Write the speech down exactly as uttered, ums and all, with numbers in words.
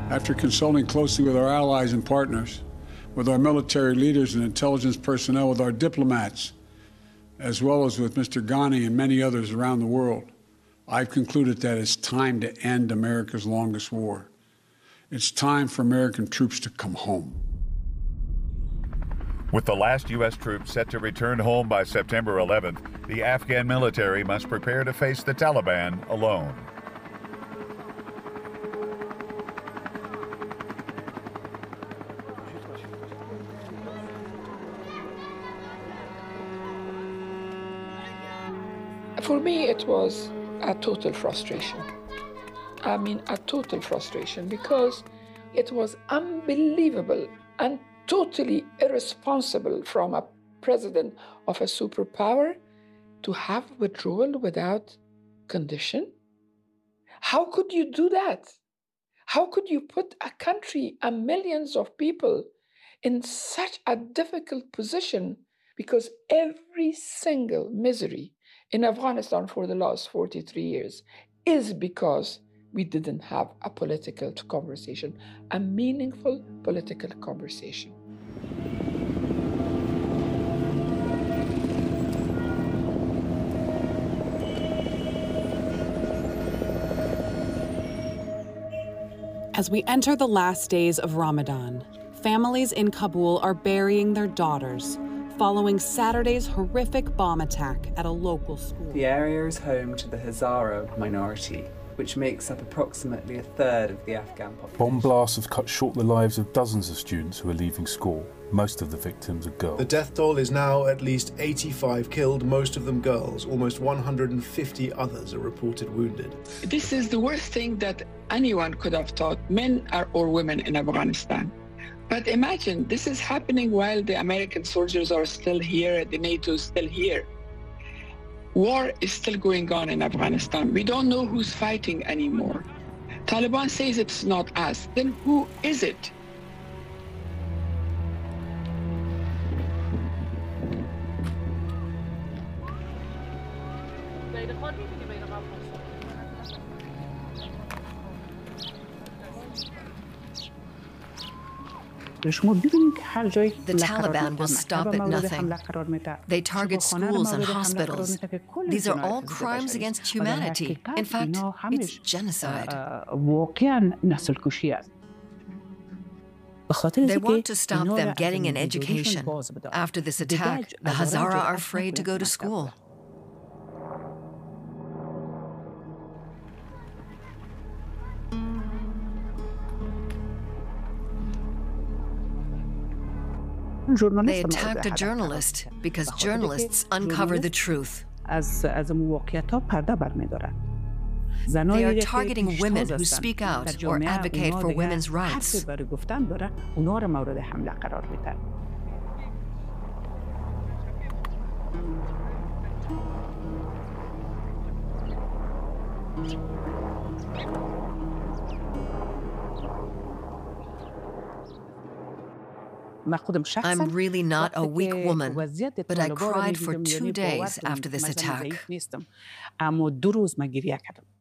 After consulting closely with our allies and partners, with our military leaders and intelligence personnel, with our diplomats, as well as with Mister Ghani and many others around the world, I've concluded that it's time to end America's longest war. It's time for American troops to come home. With the last U S troops set to return home by September eleventh, the Afghan military must prepare to face the Taliban alone. For me, it was a total frustration. I mean, a total frustration, because it was unbelievable and totally irresponsible from a president of a superpower to have withdrawal without condition. How could you do that? How could you put a country and millions of people in such a difficult position? Because every single misery in Afghanistan for the last forty-three years is because we didn't have a political conversation, a meaningful political conversation. As we enter the last days of Ramadan, families in Kabul are burying their daughters following Saturday's horrific bomb attack at a local school. The area is home to the Hazara minority, which makes up approximately a third of the Afghan population. Bomb blasts have cut short the lives of dozens of students who are leaving school. Most of the victims are girls. The death toll is now at least eighty-five killed, most of them girls. Almost one hundred fifty others are reported wounded. This is the worst thing that anyone could have thought, men are, or women in Afghanistan. But imagine, this is happening while the American soldiers are still here, the NATO is still here. War is still going on in Afghanistan. We don't know who's fighting anymore. Taliban says it's not us. Then who is it? The Taliban will stop at nothing. They target schools and hospitals. These are all crimes against humanity. In fact, it's genocide. They want to stop them getting an education. After this attack, the Hazara are afraid to go to school. They attacked a journalist because journalists uncover the truth. They are targeting women who speak out or advocate for women's rights. I'm really not a weak woman, but I cried for two days after this attack.